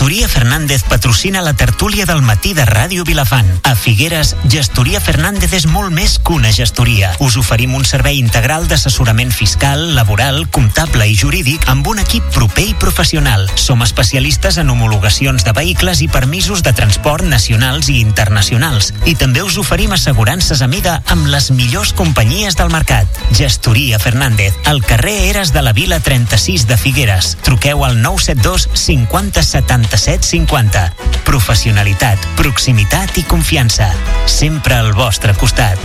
Gestoria Fernández patrocina la tertúlia del matí de Ràdio Vilafant. A Figueres, Gestoria Fernández és molt més que una gestoria. Us oferim un servei integral d'assessorament fiscal, laboral, comptable i jurídic amb un equip proper i professional. Som especialistes en homologacions de vehicles i permisos de transport nacionals i internacionals. I també us oferim assegurances a mida amb les millors companyies del mercat. Gestoria Fernández, al carrer Eres de la Vila 36 de Figueres. Truqueu al 972 50 77 50. Professionalitat, proximitat i confiança. Sempre al vostre costat.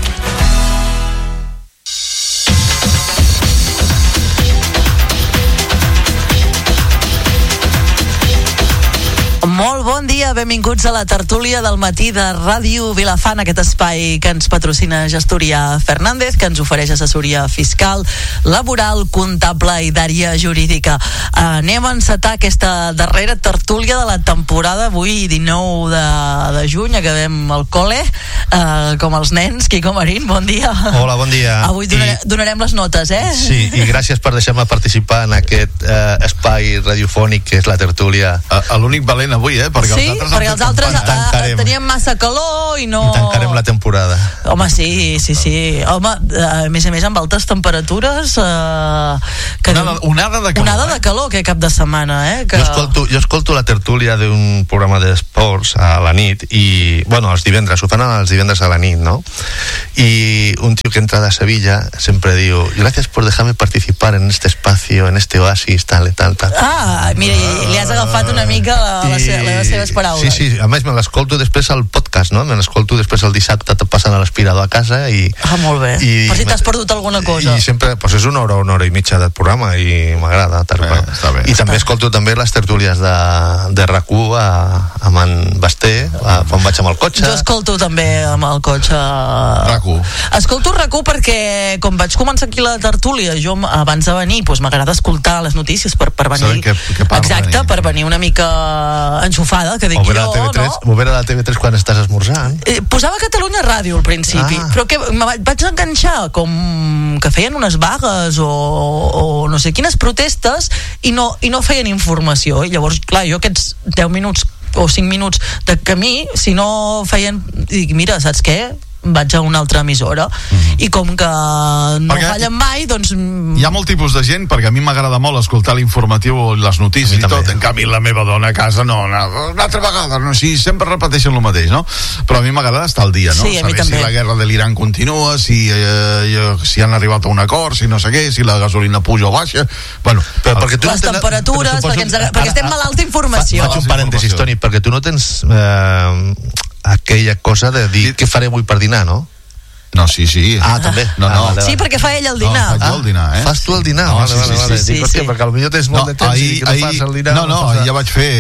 Molt bon dia, benvinguts a la tertúlia del matí de Ràdio Vilafant, aquest espai que ens patrocina Gestoria Fernández, que ens ofereix assessoria fiscal, laboral, comptable i d'àrea jurídica. Anem a encetar aquesta darrera tertúlia de la temporada, avui 19 de juny, acabem el col·le, com els nens. Quico Marín, bon dia. Hola, bon dia. Avui donarem les notes, eh? Sí, i gràcies per deixar-me participar en aquest espai radiofònic que és la tertúlia. L'únic valent avui, perquè els altres teníem massa calor i no... I tancarem la temporada. Home, sí. Home, a més amb altes temperatures... Onada de calor. Onada de calor aquest cap de setmana, que... Jo escolto la tertúlia d'un programa d'esports a la nit i, bueno, els divendres, ho fan els divendres a la nit, ¿no? Y un tío que entra de Sevilla siempre digo, gracias por dejarme participar en este espacio, en este oasis, tal. Ah, mira, li has agafat una mica les seves paraules. Sí, a més me l'escolto després al podcast, no? Me l'escolto després el dissabte passant a l'aspirador a casa i... molt bé. Per si t'has perdut alguna cosa. I sempre, doncs és una hora i mitja del programa i m'agrada. Està bé. I també escolto també les tertúlies de RAC1 amb en Basté, quan vaig amb el cotxe. Jo escolto també amb el cotxe RAC1. Escolto RAC1 perquè com vaig començar aquí la tertúlia, jo abans de venir m'agrada escoltar les notícies per venir... Exacte, per venir una mica enxufada, que dic jo, no? O veure la TV3 quan estàs esmorzant. Posava Catalunya Ràdio al principi, però que vaig enganxar com que feien unes vagues o no sé quines protestes i no feien informació, i llavors, clar, jo aquests 10 minuts o 5 minuts de camí, si no feien, dic, mira, saps què? Vaig a una altra emissora i com que no fallen mai, doncs... Hi ha molt tipus de gent, perquè a mi m'agrada molt escoltar l'informatiu o les notícies i tot, en canvi la meva dona a casa no, una altra vegada, no, si sempre repeteixen el mateix, no? Però a mi m'agrada estar al dia, no? Sí, a mi saber també. Si la guerra de l'Iran continua, si han arribat a un acord, si no sé què, si la gasolina puja o baixa, bueno... Les temperatures, perquè estem malalts d'informació. Faig un parèntesis, Toni, perquè tu no tens... aquella cosa de dir què faré avui per dinar, no? No, sí. També? No. Sí, perquè fa ell el dinar. No, faig el dinar, Fas tu el dinar? No, vale. Sí. Perquè potser tens molt de temps i no fas el dinar. No, ja vaig fer...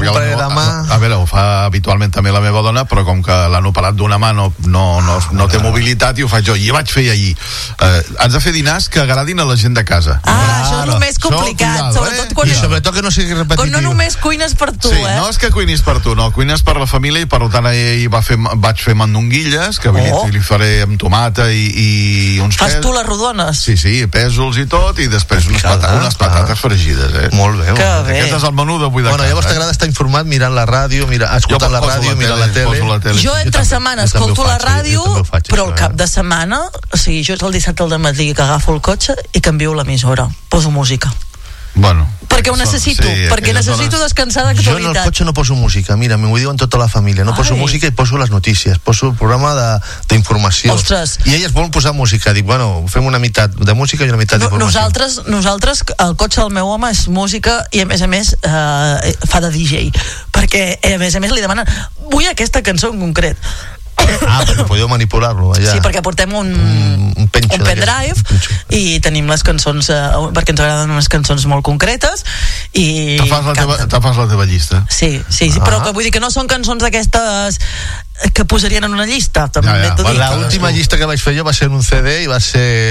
A veure, ho fa habitualment també la meva dona, però com que l'han operat d'una mà no té mobilitat i ho faig jo. I vaig fer allí. Has de fer dinars que agradin a la gent de casa. Això és el més complicat, sobretot quan... I sobretot que no sigui repetitiu. Quan no només cuines per tu, Sí, no és que cuinis per tu, no, cuines per la família i per tant ahir vaig fer mandonguilles, que li faré amb tomata i uns Fas tu les rodones? Sí, pèsols i tot, i després unes patates fregides, Molt bé. Aquest és el menú d'avui de casa. Llavors t'agrada estar informat mirant la ràdio, escoltant la ràdio, mirant la tele. Jo entre setmana escolto la ràdio, però el cap de setmana, o sigui, jo és el dissabte al dematí que agafo el cotxe i canvio l'emissora, poso música. Bueno, perquè ho necessito, perquè necessito descansar d'actualitat. Jo en el cotxe no poso música, mira, m'ho diuen tota la família, no poso música i poso les notícies, poso el programa d'informació. Ostres. I elles volen posar música, dic, bueno, fem una meitat de música i una meitat d'informació. Nosaltres, el cotxe del meu home és música i a més fa de DJ, perquè a més li demanen, vull aquesta cançó en concret. Perquè podeu manipular-lo allà. Sí, perquè portem un pendrive i tenim les cançons, perquè ens agraden unes cançons molt concretes i... Te fas la teva llista. Sí, però que vull dir que no són cançons d'aquestes que posarien en una llista, també. L'última llista que vaig fer jo va ser en un CD i va ser...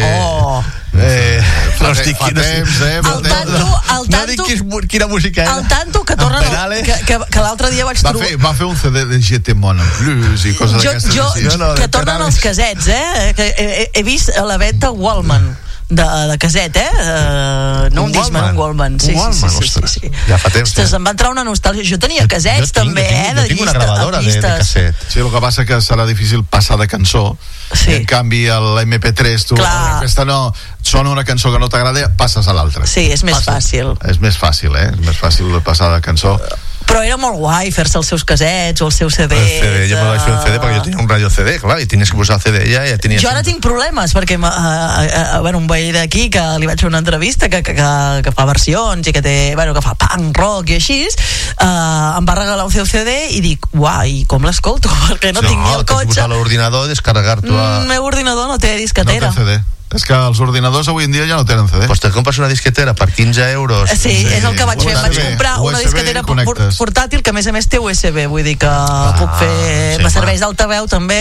Fa temps, no dic quina música era. El tanto que tornen que l'altre dia vaig trobar... Va fer un CD de GT Mon en blues i coses d'aquestes. Que tornen els casets, que he vist a la venda Wallman. de caset, no un Discman, un Walkman. Sí. Ja fa temps. Ostres, em va entrar una nostàlgia. Jo tenia casets també, jo tinc una gravadora de caset. Sí, el que passa que serà difícil passar de cançó. Sí. En canvi, l'MP3, tu, aquesta no, sona una cançó que no t'agrada, passes a l'altra. Sí, és més fàcil. És més fàcil, És més fàcil passar de cançó. Però era molt guai fer-se els seus casets o els seus CDs. El CD, jo me vaig fer un CD perquè jo tenia un radio CD, clar, i tenies que posar el CD ja tenia... Jo ara tinc problemes perquè un veí d'aquí que li vaig fer una entrevista que fa versions i que fa punk, rock i així, em va regalar un seu CD i dic, uai, com l'escolto? Perquè no tinc ni el cotxe. Tens que posar l'ordinador i descarregar-t'ho El meu ordinador no té disquetera. No té CD. És que els ordinadors avui en dia ja no tenen CD. Pues te compres una disquetera per 15 euros. Sí, és el que vaig fer. Vaig comprar una disquetera portàtil que a més té USB, vull dir que puc fer... Me serveix d'altaveu també,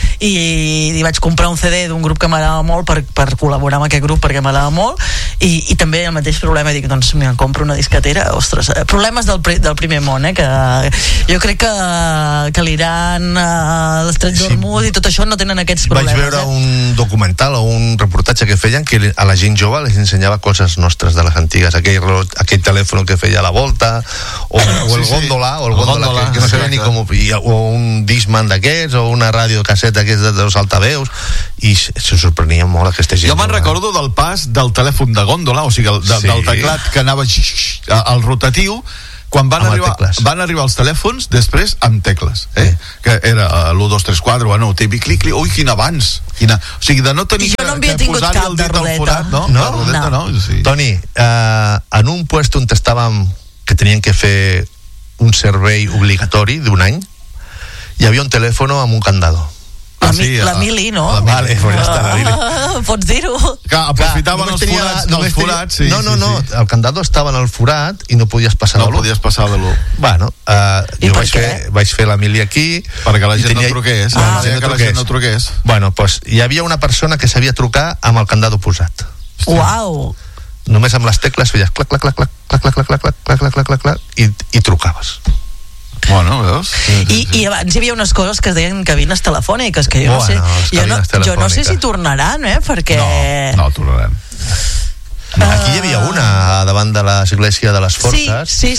i vaig comprar un CD d'un grup que m'agrada molt per col·laborar amb aquest grup perquè m'agrada molt, i també el mateix problema, dic, doncs mira, compro una disquetera, ostres, problemes del primer món, que jo crec que l'Iran, l'Estret d'Hormuz i tot això no tenen aquests problemes. Vaig veure un documental o un reportatge que feien que a la gent jove les ensenyava coses nostres de les antigues, aquell telèfon que feia la volta o el góndola que no sabia ni com, o un Discman d'aquests o una ràdio casseta d'aquests dels altaveus, i se sorprenia molt aquesta gent. Jo me'n recordo del pas del telèfon de góndola, o sigui del teclat que anava al rotatiu, quan van arribar els telèfons després amb tecles, que era l'1, 2, 3, 4, bueno, típic clic, ui, quin abans, o sigui, de no tenir que posar-hi el dit al forat, no? Sí. Toni, en un puesto on estàvem, que tenien que fer un servei obligatori d'un any, hi havia un telèfon amb un candado. La Mili, no? Vale, pues ja està, la Mili. Pots dir-ho. Aprofitaven els forats. No, el candado estava en el forat i no podies passar de l'1. No podies passar de l'1. Bueno, jo vaig fer la Mili aquí. Perquè la gent no truqués. Que la gent no truqués. Bueno, pues hi havia una persona que sabia trucar amb el candado posat. Uau! Només amb les tecles feies clac, clac, clac, clac, clac, clac, clac, clac, clac, clac, clac, clac, i trucaves. Bueno, veus? I abans hi havia unes coses que es deien cabines telefòniques, que jo no sé si tornaran, perquè... No tornaran. Aquí hi havia una davant de l'església de les Forques. Sí.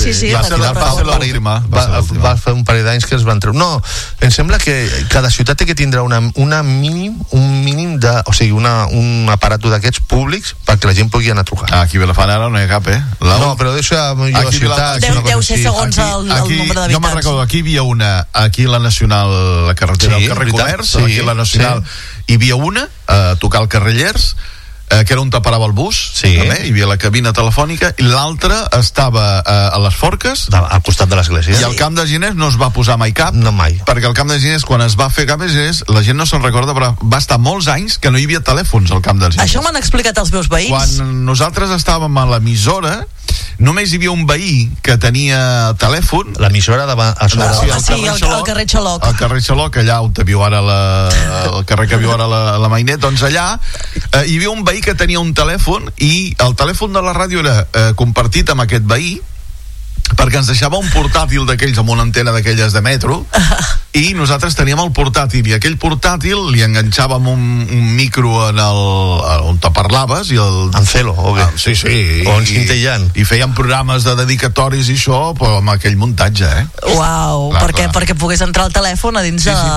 Va fer un parell d'anys que es van treure. No, em sembla que cada ciutat té que tindrà un mínim de... O sigui, un aparato d'aquests públics perquè la gent pugui anar a trucar. Aquí a Vilafant ara no hi ha cap, No, però deixo a la ciutat... Deu ser segons el nombre d'habitants. Jo me'n recordo, aquí hi havia una, aquí la Nacional, la carretera del carrer Comerç, aquí la Nacional, hi havia una, a tocar el carrer Llers, que era on te parava el bus, també, hi havia la cabina telefònica, i l'altra estava a les Forques, al costat de l'església, i al Camp de Ginés no es va posar mai cap, perquè al Camp de Ginés, quan es va fer Camp de Ginés, la gent no se'n recorda, però va estar molts anys que no hi havia telèfons al Camp de Ginés. Això m'han explicat els meus veïns. Quan nosaltres estàvem a l'emissora, només hi havia un veí que tenia telèfon. L'emissora davant al carrer Xaloc. Al carrer Xaloc, allà on viu ara el carrer que viu ara la Mainet, doncs allà hi havia un veí que tenia un telèfon, i el telèfon de la ràdio era compartit amb aquest veí, perquè ens deixava un portàtil d'aquells amb una antena d'aquelles de metro, i nosaltres teníem el portàtil, i aquell portàtil li enganxàvem un micro on te parlaves, i en celo, o què? Sí, o en cintillant, i fèiem programes de dedicatoris i això, però amb aquell muntatge, Uau, perquè pogués entrar el telèfon a dins de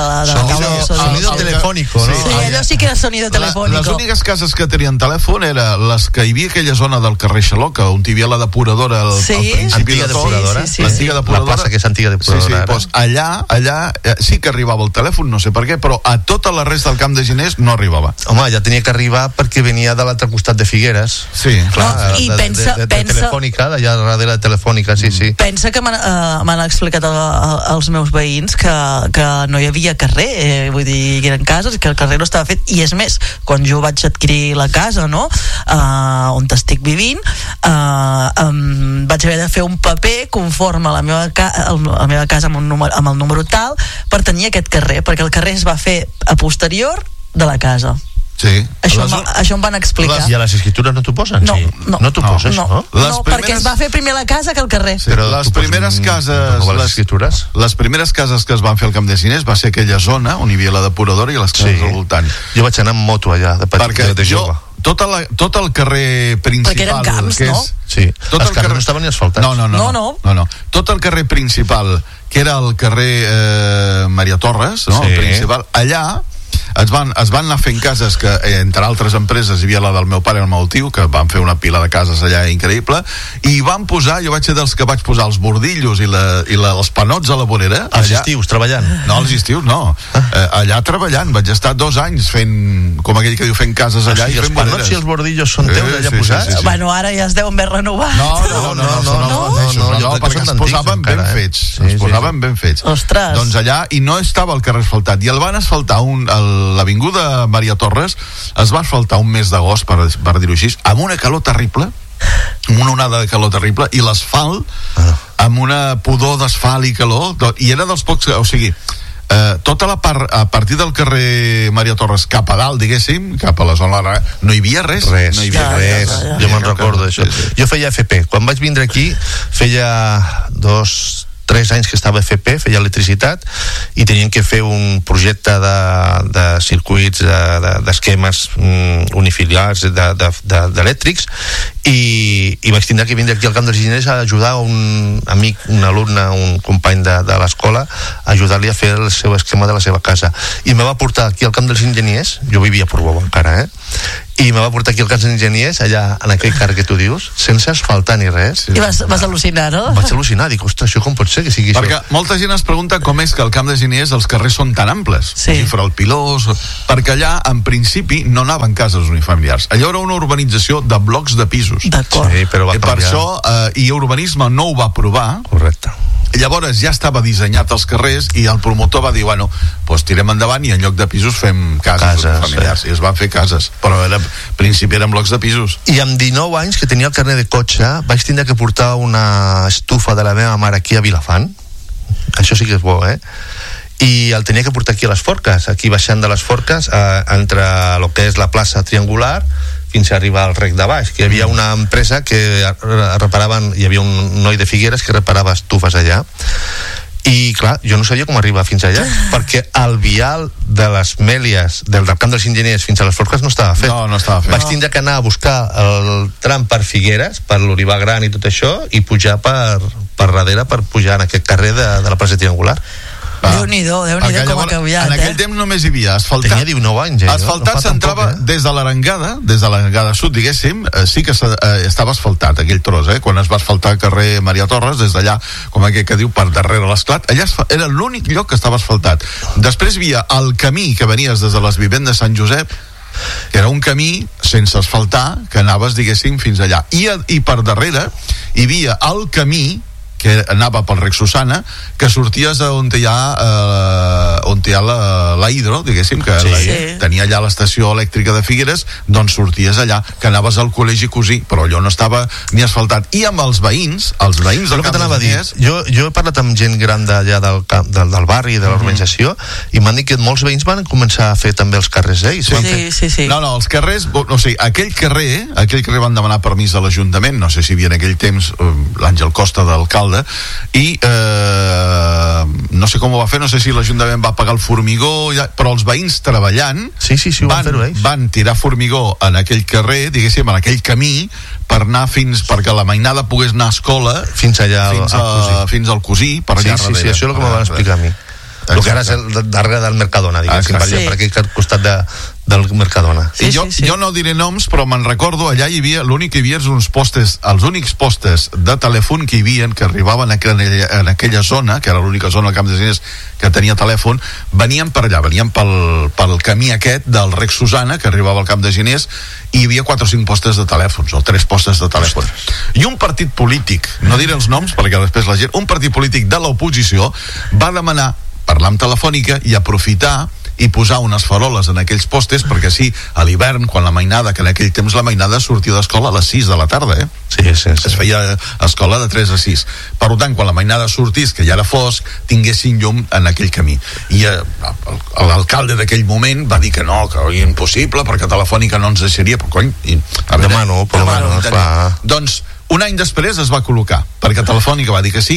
sonido telefònico, no? Sí, allò sí que era sonido telefònico. Les úniques cases que tenien telèfon eren les que hi havia aquella zona del carrer Xaloc, on hi havia la depuradora al principi de tot, l'antiga depuradora, la plaça que és antiga depuradora. Doncs allà sí que arribava el telèfon, no sé per què, però a tota la resta del Camp de Ginés no arribava. Home, ja tenia que arribar perquè venia de l'altre costat de Figueres. Sí, clar, i pensa Telefònica, d'allà darrere de Telefònica, sí. Pensa que m'han explicat els meus veïns que no hi havia carrer, vull dir, que eren cases, que el carrer no estava fet, i és més, quan jo vaig adquirir la casa, no?, on estic vivint, vaig haver de fer un paper conforme a la meva casa amb el número tal, per tenir aquest carrer, perquè el carrer es va fer a posterior de la casa. Sí. Això em van explicar. I a les escritures no t'ho posen? No. No t'ho poses, no? No, perquè es va fer primer la casa que el carrer. Sí, però les primeres cases... Les primeres cases que es van fer al Camp de Ginés va ser aquella zona on hi havia la depuradora i les cases al voltant. Jo vaig anar amb moto allà, de petit, de jove. tot el carrer principal... Perquè eren camps, no? Sí, els carrers no estaven ni asfaltats. No. Tot el carrer principal, que era el carrer Maria Torres, no? Sí. El principal, allà es van anar fent cases que, entre altres empreses, hi havia la del meu pare i el meu tio, que van fer una pila de cases allà increïble, i van posar, jo vaig ser dels que vaig posar els bordillos i els panots a la vorera. Els estius, treballant? No, els estius no. Allà treballant, vaig estar 2 anys fent, com aquell que diu, fent cases allà i fent voreres. Els panots i els bordillos són teus allà posats? Sí. Bueno, ara ja es deuen haver renovat. No, perquè es posaven ben fets. Es posaven ben fets. Ostres. Doncs allà, i no estava el carrer asfaltat, i el van asfaltar l'avinguda Maria Torres es va asfaltar un mes d'agost, per dir-ho així, amb una calor terrible, amb una onada de calor terrible, i l'asfalt amb una pudor d'asfalt i calor, i era dels pocs, o sigui, tota la part, a partir del carrer Maria Torres cap a dalt, diguéssim, cap a la zona, no hi havia res. No hi havia res. Jo me'n recordo d'això. Jo feia FP. Quan vaig vindre aquí feia 3 anys que estava a FP, feia electricitat, i tenien que fer un projecte de circuits, d'esquemes unifiliars d'elèctrics, i vaig tindre que vindre aquí al Camp dels Enginyers a ajudar un amic, un alumne, un company de l'escola, a ajudar-li a fer el seu esquema de la seva casa. I me va portar aquí al Camp dels Enginyers, jo vivia a Portbou encara, i me va portar aquí al Camp dels Enginyers, allà en aquell carrer que tu dius, sense asfaltar ni res. I vas al·lucinar, no? Vaig al·lucinar, dic, ostres, això com pot ser que sigui perquè això? Molta gent es pregunta com és que al Camp d'Enginyers els carrers són tan amples, Fralpilós, perquè allà en principi no anaven cases unifamiliars, allò era una urbanització de blocs de pisos. D'acord. Sí, però va per això, i Urbanisme no ho va aprovar. Correcte. Llavors ja estava dissenyat els carrers i el promotor va dir, bueno, doncs tirem endavant i en lloc de pisos fem cases familiars. I es van fer cases, però en principi eren blocs de pisos. I amb 19 anys, que tenia el carnet de cotxe, vaig tindre que portar una estufa de la meva mare aquí a Vilafant. Això sí que és bo, i el tenia que portar aquí a les Forques, aquí baixant de les Forques, entre el que és la plaça Triangular fins a arribar al rec de baix, que hi havia una empresa que reparaven, hi havia un noi de Figueres que reparava estufes allà, i clar, jo no sabia com arribar fins allà, perquè el vial de les Mèlies del Camp dels Enginyers fins a les Forques no estava fet. No estava fet. Vaig tindre que anar a buscar el tram per Figueres, per l'Olivar Gran i tot això, i pujar per darrere per pujar en aquest carrer de la plaça Triangular. Déu-n'hi-do com ha canviat, en aquell temps només hi havia asfaltat. Tenia 19 anys, asfaltat s'entrava des de l'Arengada sud, diguéssim, sí que estava asfaltat aquell tros, quan es va asfaltar el carrer Maria Torres, des d'allà, com aquell que diu, per darrere l'Esclat, allà era l'únic lloc que estava asfaltat. Després hi havia el camí que venies des de les vivendes de Sant Josep, que era un camí sense asfaltar, que anaves, diguéssim, fins allà. I per darrere hi havia el camí que anava pel rec Susana, que sorties on hi ha la Hidro, diguéssim, que tenia allà l'estació elèctrica de Figueres, doncs sorties allà, que anaves al col·legi Cosí, però allò no estava ni asfaltat. I amb els veïns del Camp dels Enginyers... Jo he parlat amb gent gran d'allà del barri, de l'urbanització, i m'han dit que molts veïns van començar a fer també els carrers ells. Sí. No, els carrers, o sigui, aquell carrer van demanar permís a l'Ajuntament, no sé si hi havia en aquell temps l'Àngel Costa d'alcalde, i no sé com ho va fer, no sé si l'Ajuntament va pagar el formigó, però els veïns treballant van tirar formigó en aquell carrer, diguéssim, en aquell camí, per anar perquè la mainada pogués anar a escola fins al Cosí, per allà darrere. Sí, això és el que me van explicar a mi. El que ara és darrere del Mercadona, diguéssim, per aquell costat del Mercadona. Jo no diré noms, però me'n recordo, allà hi havia, l'únic que hi havia uns postes, els únics postes de telèfon que hi havia, que arribaven en aquella zona, que era l'única zona al Camp dels Enginyers que tenia telèfon, venien per allà, venien pel camí aquest del rec Susana, que arribava al Camp dels Enginyers, i hi havia 4 o 5 postes de telèfons, o 3 postes de telèfon. I un partit polític, no diré els noms, perquè després la gent, un partit polític de l'oposició va demanar parlar amb Telefònica i aprofitar i posar unes faroles en aquells postes, perquè sí, a l'hivern, quan la mainada, que en aquell temps la mainada sortia d'escola a les 6 de la tarda, Sí. Es feia escola de 3 a 6. Per tant, quan la mainada sortís, que ja era fosc, tinguessin llum en aquell camí. I l'alcalde d'aquell moment va dir que no, que era impossible, perquè Telefònica no ens deixaria, però cony... Demano. Doncs, un any després es va col·locar, perquè Telefònica va dir que sí,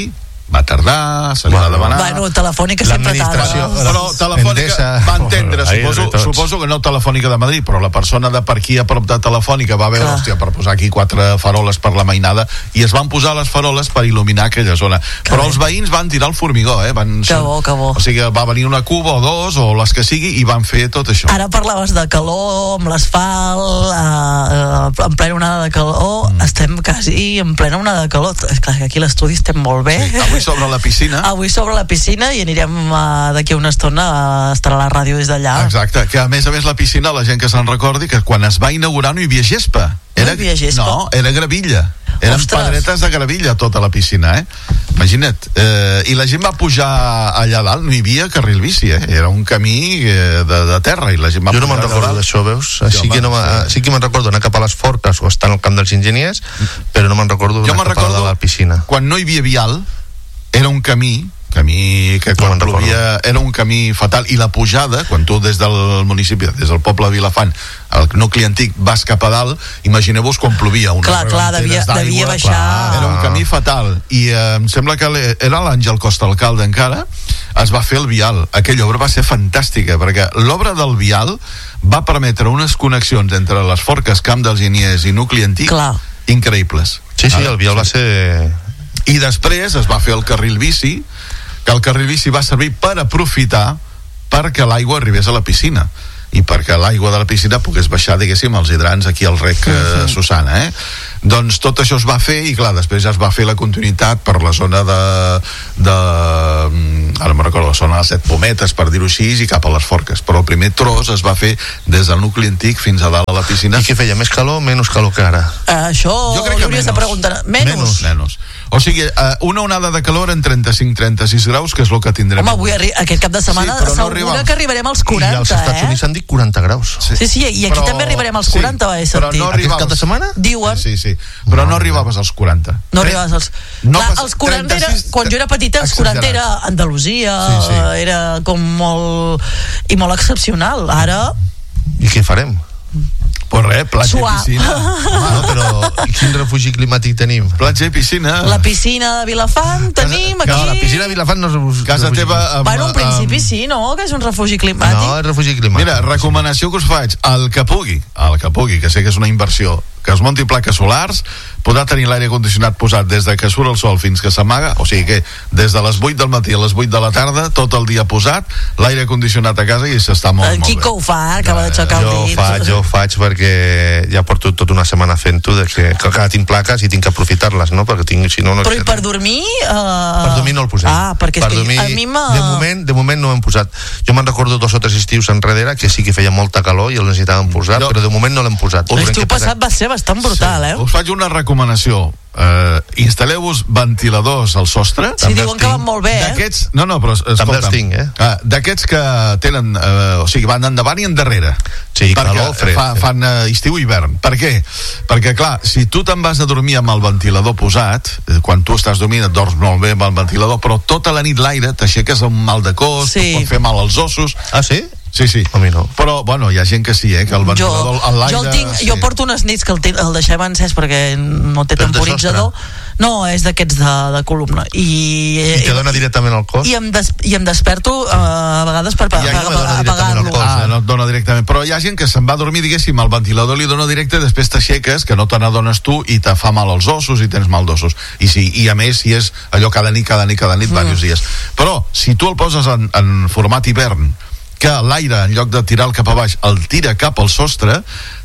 va tardar, se li va demanar. Bueno, Telefònica sempre tarda. Però Telefònica va entendre, suposo que no Telefònica de Madrid, però la persona de per aquí a prop de Telefònica va veure, hòstia, per posar aquí 4 faroles per la mainada, i es van posar les faroles per il·luminar aquella zona. Però els veïns van tirar el formigó, Que bo. O sigui, va venir una cuba o 2, o les que sigui, i van fer tot això. Ara parlaves de calor, amb l'asfalt, en plena onada de calor, estem quasi en plena onada de calor. És clar que aquí a l'estudi estem molt bé. Sí, avui sobre la piscina i anirem d'aquí a una estona a estar a la ràdio des d'allà. Exacte, que a més la piscina, la gent que se'n recordi, que quan es va inaugurar no hi havia gespa. No, era gravilla. Eren pedretes de gravilla tota la piscina, Imagina't. I la gent va pujar allà dalt, no hi havia carril bici, era un camí de terra, i la gent va pujar. Jo no me'n recordo d'això, veus? Sí que me'n recordo anar cap a les Forques o estar al camp dels enginyers, però no me'n recordo anar cap a la piscina. Quan no hi havia vial, era un camí que quan plovia era un camí fatal, i la pujada, quan tu des del municipi, des del poble de Vilafant, el nucli antic, vas cap a dalt, imagineu-vos quan plovia, clar, devia baixar. Era un camí fatal, i em sembla que era l'Àngel Costa, alcalde encara, es va fer el vial. Aquella obra va ser fantàstica, perquè l'obra del vial va permetre unes connexions entre les Forques, Camp dels Enginyers i nucli antic increïbles. Sí, el vial va ser... I després es va fer el carril bici, que el carril bici va servir per aprofitar perquè l'aigua arribés a la piscina, i perquè l'aigua de la piscina pogués baixar, diguéssim, als hidrants aquí al rec Susana, Doncs tot això es va fer, i clar, després ja es va fer la continuïtat per la zona ara me'n recordo, la zona de les 7 Pometes, per dir-ho així, i cap a les Forques. Però el primer tros es va fer des del nucli antic fins a dalt a la piscina. I què feia, més calor o menys calor que ara? Això hauries de preguntar. Menys. O sigui, una onada de calor en 35-36 graus, que és el que tindrem. Home, avui aquest cap de setmana segura que arribarem als 40, I als Estats Units han dit 40 graus. Sí, i aquí també arribarem als 40, he sentit. Aquest cap de setmana? Diuen. Sí. Però no arribaves als 40. No arribaves als... Els 40 era... Quan jo era petita, els 40 era Andalusia, era com molt... i molt excepcional. Ara... I què farem? Pues res, platja i piscina. No, però quin refugi climàtic tenim? Platja i piscina. La piscina de Vilafant tenim aquí. La piscina de Vilafant no és casa teva. Bueno, en principi sí, no? Que és un refugi climàtic. No, és refugi climàtic. Mira, recomanació que us faig, el que pugui, que sé que és una inversió, que es munti plaques solars, podrà tenir l'aire condicionat posat des de que surt el sol fins que s'amaga, o sigui que des de les 8 del matí a les 8 de la tarda, tot el dia posat, l'aire condicionat a casa, i s'està molt bé. Quico ho fa, acaba d'aixecar el dit. Jo ho faig perquè ja porto tota una setmana fent-ho, que tinc plaques i tinc que aprofitar-les, no? Perquè si no... Però i per dormir? Per dormir no el posem. Perquè és que a mi de moment no ho hem posat. Jo me'n recordo 2 o 3 estius enrere que sí que feia molta calor i el necessitàvem posar, però de moment no l'hem posat. L'estiu passat va ser bastant brutal, Us faig una recomanació. Instal·leu-vos ventiladors al sostre. Sí, diuen que van molt bé, d'aquests, no, però escolta'm, d'aquests que tenen, o sigui, van endavant i endarrere. Sí, calor, fred. Fan estiu i hivern. Per què? Perquè, clar, si tu te'n vas a dormir amb el ventilador posat, quan tu estàs dormint et dorms molt bé amb el ventilador, però tota la nit l'aire t'aixeques un mal de cos, et pot fer mal als ossos. Ah, sí? Sí. A mi no. Però, bueno, hi ha gent que sí, que el ventilador a l'aire... Jo el tinc, jo porto unes nits que el deixem encès perquè no té temporitzador. No, és d'aquests de columna. I te dona directament al cos? I em desperto a vegades per apagar-lo. No et dona directament. Però hi ha gent que se'n va a dormir, diguéssim, el ventilador li dona directe, després t'aixeques, que no te n'adones tu, i te fa mal als ossos i tens mal d'ossos. I a més, si és allò cada nit, diversos dies. Però, si tu el poses en format hivern, que l'aire, en lloc de tirar cap a baix, el tira cap al sostre,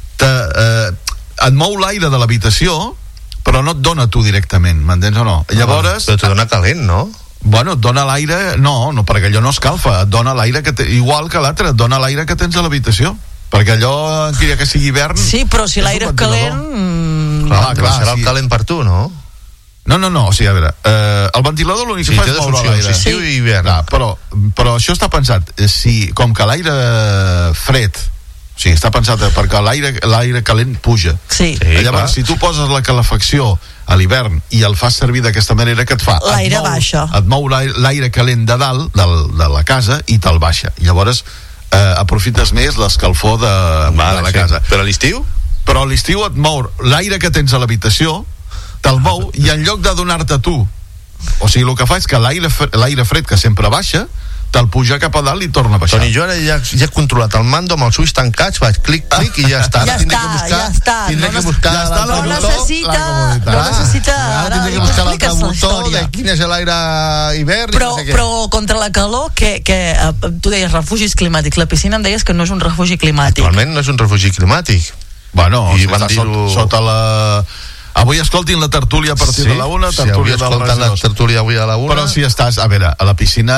et mou l'aire de l'habitació, però no et dona tu directament, m'entens o no? Llavors... Però te dona calent, no? Bueno, et dona l'aire... No, perquè allò no escalfa, et dona l'aire igual que l'altre, et dona l'aire que tens a l'habitació. Perquè allò, encara que sigui hivern... Sí, però si l'aire és calent... Clar, serà el calent per tu, no? No, o sigui, a veure, el ventilador l'únic que fa és moure l'aire. Sí, i hivern. Però això està pensat, com que l'aire fred, o sigui, està pensat perquè l'aire calent puja. Sí. Llavors, si tu poses la calefacció a l'hivern i el fas servir d'aquesta manera, que et fa? L'aire baixa. Et mou l'aire calent de dalt, de la casa, i te'l baixa. Llavors, aprofites més l'escalfor de la casa. Però a l'estiu? Però a l'estiu et mou l'aire que tens a l'habitació, te'l mou, i en lloc de donar-te tu O sigui, el que fa és que l'aire fred que sempre baixa te'l puja cap a dalt i torna a baixar. Toni, jo ara ja he controlat el mando amb els ulls tancats, vaig clic i ja està. Ja està. Tindré que buscar l'altre botó. No necessita. Ara tindré que buscar l'altre botó de quin és l'aire hivern. Però contra la calor, que tu deies refugis climàtics, la piscina em deies que no és un refugi climàtic. Actualment no és un refugi climàtic. Bueno, està sota la... Avui escoltin la tertúlia a partir de la 1, tertúlia de la tertúlia avui a la 1. Però si estàs, a veure, a la piscina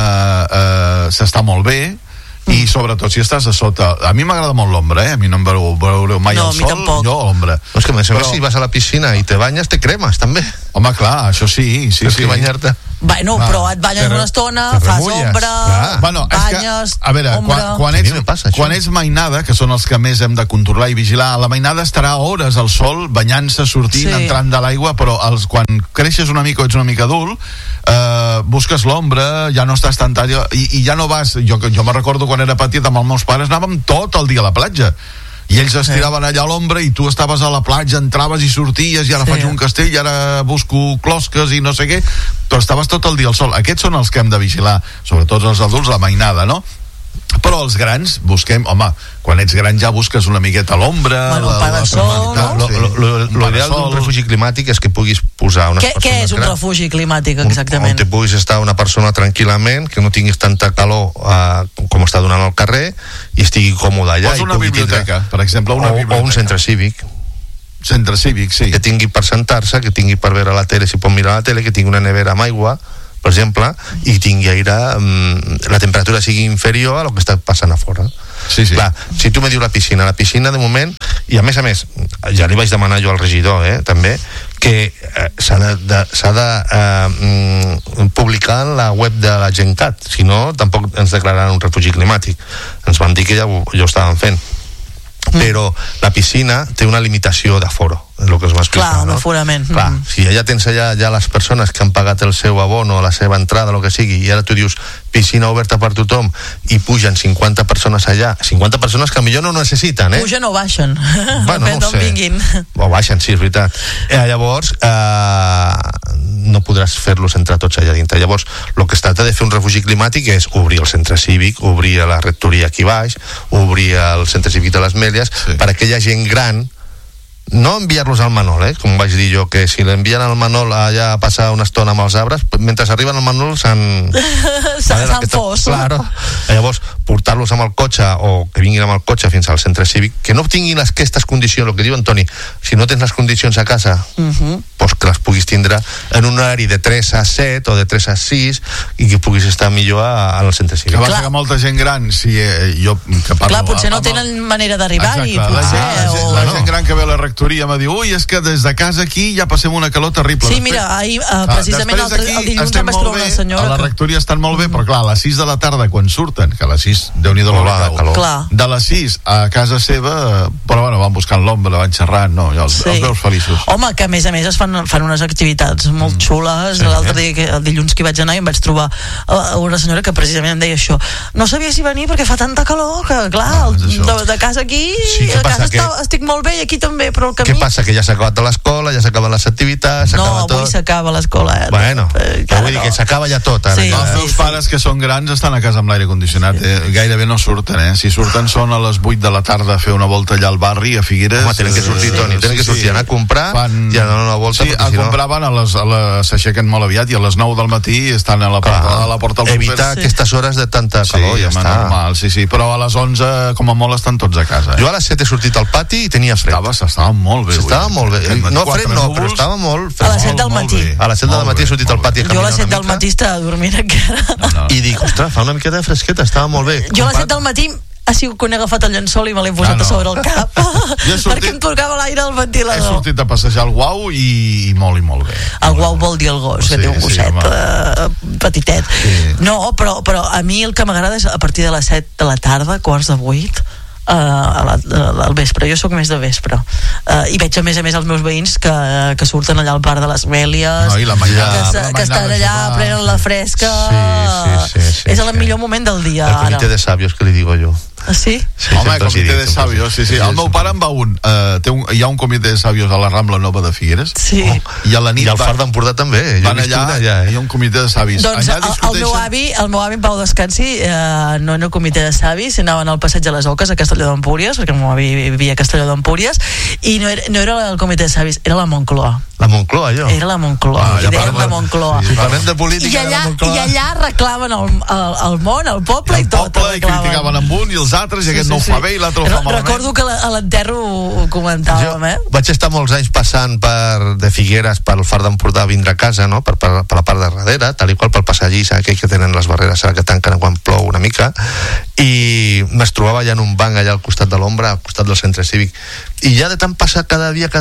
s'està molt bé, i sobretot si estàs a sota. A mi m'agrada molt l'ombra, a mi no em veureu mai al sol, jo l'ombra. No, és que a més si vas a la piscina i te banyes, te cremes també. Home, clar, això sí. Que banyar-te. Bueno, però et banyes una estona, fas ombra, banyes, a veure, quan ets mainada, que són els que més hem de controlar i vigilar, la mainada estarà hores al sol, banyant-se, sortint, entrant de l'aigua, però quan creixes una mica o ets una mica adult, busques l'ombra, ja no estàs tan tard, i ja no vas, jo me recordo quan era petit amb els meus pares, anàvem tot el dia a la platja, i ells es tiraven allà a l'ombra i tu estaves a la platja, entraves i sorties i ara faig un castell i ara busco closques i no sé què, però estaves tot el dia al sol. Aquests són els que hem de vigilar, sobretot els adults, la mainada, no? Però els grans busquem, home, quan ets gran ja busques una miqueta l'ombra, la sol, no? L'ideal d'un refugi climàtic és que puguis posar unes persones... Què és un refugi climàtic, exactament? On te puguis estar una persona tranquil·lament, que no tinguis tanta calor com està donant al carrer, i estigui còmode allà. Posa una biblioteca, per exemple, o un centre cívic. Centre cívic, sí. Que tingui per sentar-se, que tingui per veure la tele, si pot mirar la tele, que tingui una nevera amb aigua, per exemple, i tingui aire, la temperatura sigui inferior a lo que està passant a fora. Sí. Clar, si tu me dius la piscina de moment, i a més, ja li vaig demanar jo al regidor, també, que s'ha de publicar en la web de la Gencat, si no, tampoc ens declararan un refugi climàtic. Ens van dir que ja ho estàvem fent. Però la piscina té una limitació d'aforo, el que es va explicar. Clar, un aforament. Clar, si ja tens allà les persones que han pagat el seu abono, la seva entrada, el que sigui, i ara tu dius piscina oberta per tothom, i pugen 50 persones allà, 50 persones que millor no necessiten, Pugen o baixen? Bueno, no sé. Vinguin. O baixen, sí, és veritat. Llavors, no podràs fer-los entrar tots allà dintre. Llavors, el que es tracta de fer un refugi climàtic és obrir el centre cívic, obrir la rectoria aquí baix, obrir el centre cívic de les Mèlies, per a aquella gent gran, no enviar-los al Manol, com vaig dir jo, que si l'envien al Manol allà a passar una estona amb els arbres, mentre arriben al Manol s'han fos. Claro. Llavors, portar-los amb el cotxe o que vinguin amb el cotxe fins al centre cívic, que no tinguin aquestes condicions, el que diu Antoni, si no tens les condicions a casa, doncs que les puguis tindre en un horari de 3 a 7 o de 3 a 6 i que puguis estar millor al centre cívic. Que passa que molta gent gran, jo que parlo... Clar, potser no tenen manera d'arribar-hi, potser. La gent gran que ve a la rectoria m'ha dit, ui, és que des de casa aquí ja passem una calor terrible. Sí, mira, ahir, precisament el dilluns em vaig trobar una senyora... A la rectoria estan molt bé, però clar, a les 6 de la tarda, quan surten, que a les 6, Déu-n'hi-do la calor, de les 6 a casa seva, però bueno, van buscant l'ombra, van xerrant, no, ja els veus feliços. Home, que a més es fan unes activitats molt xules. L'altre dia, el dilluns que hi vaig anar, i em vaig trobar una senyora que precisament em deia això. No sabia si venir perquè fa tanta calor que, clar, de casa aquí, a casa estic molt bé i aquí també, però el camí... Què passa? Que ja s'ha acabat l'escola, ja s'acaben les activitats, s'acaba tot? No, avui s'acaba l'escola. Bueno, però vull dir que s'acaba ja tot, ara. Els meus pares, que són grans, estan a casa amb l'aire condicionat, gairebé no surten, Si surten són a les 8 de la tarda a fer una volta allà al barri, a Figueres. Home, tenen que sortir, Toni, tenen que sortir, anar a comprar i a donar una volta. Sí, a comprar s'aixequen molt aviat i a les 9 del matí estan a la porta del evitar aquestes hores de tanta calor, ja està. Normal, sí, però a les 11, com a molt, estan tots a casa. Jo a les 7 he sortit al pati i tenia fred. Estava molt bé. Estava molt bé. No fred no, però estava molt fred. A les 7 del matí. A les 7 del matí he sortit al pati a caminar una mica. Jo a les 7 del matí estava dormint encara. I dic, ostres, fa una miqueta de fresqueta, estava molt bé. Jo a les 7 del matí ha sigut quan he agafat el llençol i me l'he posat a sobre el cap perquè em tocava l'aire al ventilador. He sortit a passejar el guau i molt bé. El guau vol dir el gos, que té un gosset petitet. No, però a mi el que m'agrada és a partir de les 7 de la tarda, 7:45, al vespre. Jo sóc més de vespre, i veig a més els meus veïns que surten allà al parc de les Mèlies, que estan allà, prenen la fresca. És el millor moment del dia. El comité de sabios, que li digo jo. Ah, sí? Home, comitè de sabios, sí. El meu pare en va un. Hi ha un comitè de sabios a la Rambla Nova de Figueres. Sí. I a la nit... I al Far d'Empordà també. Van allà, hi ha un comitè de savis. Doncs el meu avi en Pau Descansi no era el comitè de savis, anaven al passeig de les Oques a Castelló d'Empúries, perquè el meu avi vivia a Castelló d'Empúries, i no era el comitè de savis, era la Moncloa. La Moncloa, allò? Era la Moncloa, i deien la Moncloa. Si parlem de política, I allà reclamen el món, el poble i tot. I criticaven amb un i els altres, i aquest no ho fa bé i l'altre ho fa malament. Recordo que a l'enterro ho comentàvem, Vaig estar molts anys passant de Figueres pel Far d'Empordà a vindre a casa, no? per la part de darrere, tal i qual pel passadís aquell que tenen les barreres que tanquen quan plou una mica, i es trobava allà en un banc allà al costat de l'ombra, al costat del centre cívic, i ja de tant passar cada dia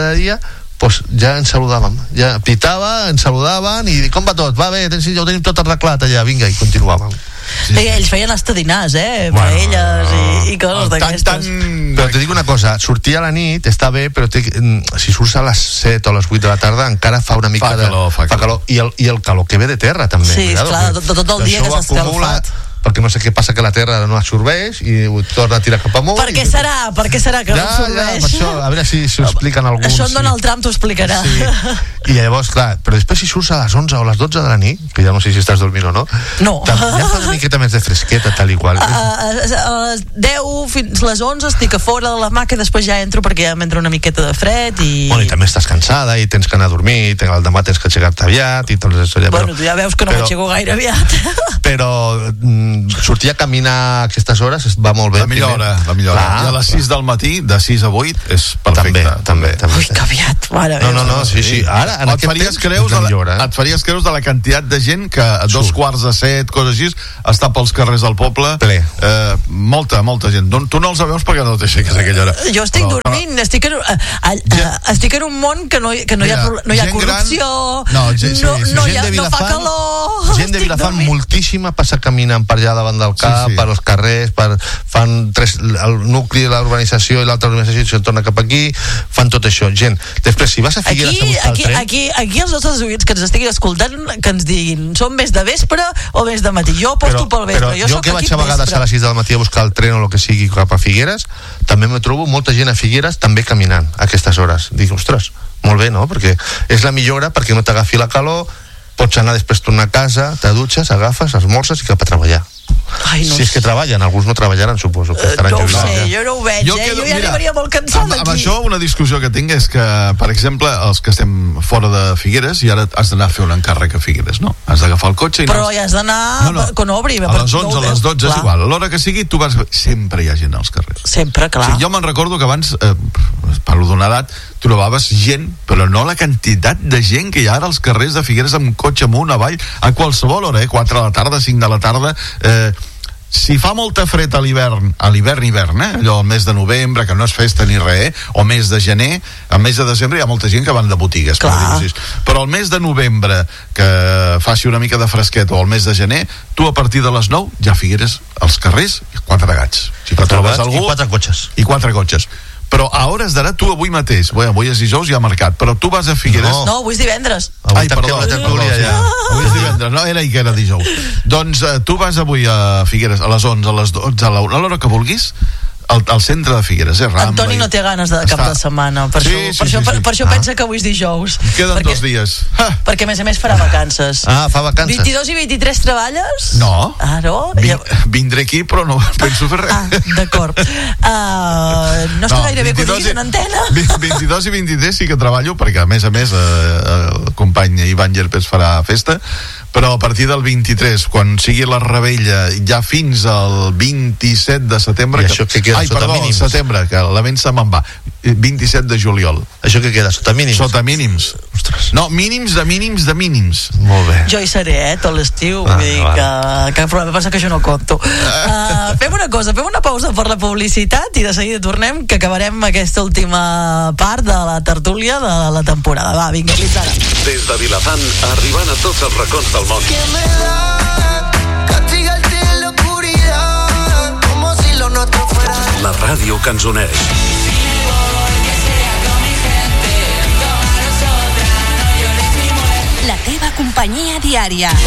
pues ja ens saludàvem, ja pitava, ens saludaven i com va tot? Va bé, ja ho tenim tot arreglat allà, vinga, i continuàvem. Sí. Ells feien estadinars, paelles i coses d'aquestes. Però te dic una cosa, sortir a la nit està bé, però si surts a les 7 o a les 8 de la tarda encara fa una mica fa calor. I el calor que ve de terra també. Sí, esclar, tot el dia que s'ha escalfat. Perquè no sé què passa, que la terra no absorbeix i ho torna a tirar cap amunt. Per què serà que no absorbeix? Per això, a veure si ho expliquen alguns. Això en Donald Trump t'ho explicarà. Sí. I llavors, clar, però després si surts a les 11 o a les 12 de la nit, que ja no sé si estàs dormint o no, ja fa una miqueta més de fresqueta, tal i qual. A les 10 fins a les 11 estic a fora de la maca i després ja entro perquè ja m'entra una miqueta de fred i... Bueno, i també estàs cansada i tens que anar a dormir, el demà tens que aixecar-te aviat i tot això. Bueno, tu ja veus que no m'aixeco gaire aviat. Però sortir a caminar a aquestes hores va molt bé. La millor hora. I a les 6 del matí, de 6 a 8, és perfecte. També. Ui, que aviat, mare meva. No, sí. Ara, en aquest temps, et faries creus de la quantitat de gent que a 2:45, coses així, està pels carrers del poble. Ple. Molta gent. Tu no els veus perquè no t'aixeques a aquella hora. Jo estic dormint, estic en un món que no hi ha corrupció, no fa calor. Gent de Vilafant moltíssima passa caminant per allà davant del cap, per als carrers, fan el nucli de l'urbanització i l'altra urbanització se'n torna cap aquí, fan tot això, gent. Després, si vas a Figueres a buscar el tren... Aquí els nostres oients que ens estiguin escoltant, que ens diguin, són més de vespre o més de matí? Jo aposto pel vespre. Però jo que vaig a vegades a les 6 del matí a buscar el tren o el que sigui cap a Figueres, també me trobo molta gent a Figueres també caminant a aquestes hores. Dic, ostres, molt bé, no? Perquè és la millor hora perquè no t'agafi la calor, pots anar després tornar a casa, te dutxes, agafes, esmorzes i cap a treballar. Si és que treballen, alguns no treballaran, suposo que estaran jubilats. No ho sé, jo no ho veig, jo ja arribaria molt cansat d'aquí. Amb això una discussió que tinc és que, per exemple, els que estem fora de Figueres i ara has d'anar a fer un encàrrec a Figueres, no? Has d'agafar el cotxe i... Però ja has d'anar quan obri. A les 11, a les 12 és igual, a l'hora que sigui tu vas... Sempre hi ha gent als carrers. Sempre, clar. Jo me'n recordo que abans, parlo d'una edat, trobaves gent, però no la quantitat de gent que hi ha ara als carrers de Figueres amb cotxe amunt, avall, a qualsevol hora, 4 de la tarda, 5 de la tarda. Si fa molta fred a l'hivern, allò al mes de novembre, que no és festa ni res, o mes de gener, al mes de desembre hi ha molta gent que van de botigues, però al mes de novembre, que faci una mica de fresquet, o al mes de gener, tu a partir de les 9 ja Figueres als carrers, 4 gats. Si trobes algú, i 4 cotxes. Però a hores d'ara, tu avui mateix, avui és dijous, ja ha marcat, però tu vas a Figueres... No, avui és divendres. Ai, perdó, avui és divendres, no, era ahir que era dijous. Doncs tu vas avui a Figueres a les 11, a les 12, a l'hora que vulguis, al centre de Figueres, Rambla. Antoni no té ganes de cap de setmana, per això pensa que avui és dijous. Queden 2 dies. Perquè a més farà vacances. Fa vacances. 22 i 23 treballes? No. No? Vindré aquí, però no penso fer res. D'acord. No està gaire bé que ho diguis en antena. 22 i 23 sí que treballo, perquè a més el company Ivan Llerpes farà festa, però a partir del 23, quan sigui la rebella, ja fins al 27 de setembre... I això que queda sota mínims? Setembre, que la ment se me'n va. 27 de juliol. Això que queda, sota mínims? Sota mínims. Ostres. No, mínims de mínims. Molt bé. Jo hi seré, tot l'estiu, vull dir que problema passa que jo no conto. Fem una cosa, fem una pausa per la publicitat i de seguida tornem, que acabarem aquesta última part de la tertúlia de la temporada. Va, vinga, fins ara. Des de Vilafant, arribant a tots els racons del món. La ràdio que ens uneix. La teva companyia diària.